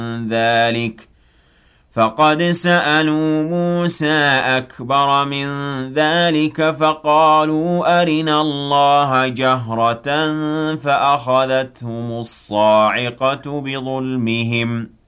ذلك فقد سألوا موسى أكبر من ذلك فقالوا أرنا الله جهرة فأخذتهم الصاعقة بظلمهم